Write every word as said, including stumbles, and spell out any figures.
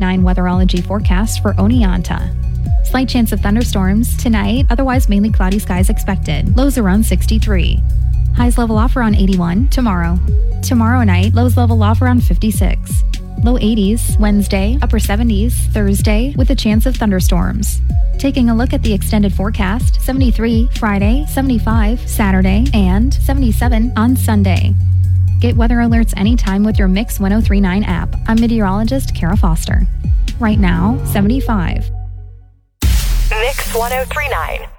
nine Weatherology forecast for Oneonta. Slight chance of thunderstorms tonight, otherwise mainly cloudy skies expected. Lows around sixty-three. Highs level off around eighty-one tomorrow. Tomorrow night, lows level off around fifty-six. Low eighties Wednesday, upper seventies Thursday with a chance of thunderstorms. Taking a look at the extended forecast, seventy-three Friday, seventy-five Saturday, and seventy-seven on Sunday. Get weather alerts anytime with your Mix ten thirty-nine app. I'm meteorologist Kara Foster. Right now, seventy-five. Mix ten thirty-nine.